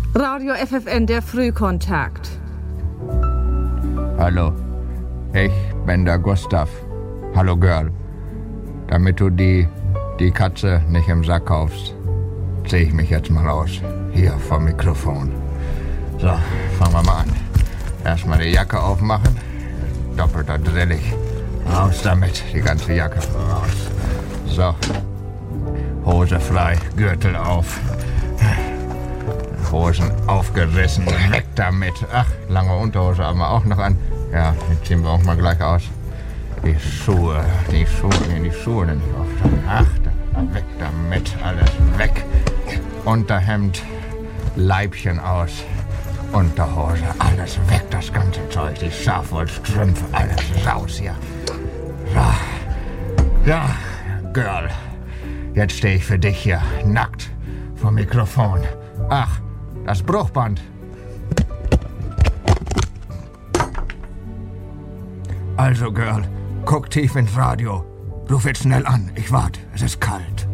Radio FFN, der Frühkontakt. Hallo, ich bin der Gustav. Hallo Girl. Damit du die Katze nicht im Sack kaufst, zieh ich mich jetzt mal aus. Hier vom Mikrofon. So, fangen wir mal an. Erstmal die Jacke aufmachen. Doppelter Drillig. Raus damit, die ganze Jacke raus. So. Hose frei, Gürtel auf. Hosen aufgerissen, weg damit. Ach, lange Unterhose haben wir auch noch an. Ja, die ziehen wir auch mal gleich aus. Die Schuhe nicht auf. Ach, weg damit, alles weg. Unterhemd, Leibchen aus. Unterhose, alles weg, das ganze Zeug. Die Schafwollstrümpfe, alles raus hier. So. Ja, Girl. Jetzt stehe ich für dich hier, nackt, vom Mikrofon. Ach, das Bruchband. Also, Girl, guck tief ins Radio. Ruf jetzt schnell an, ich warte, es ist kalt.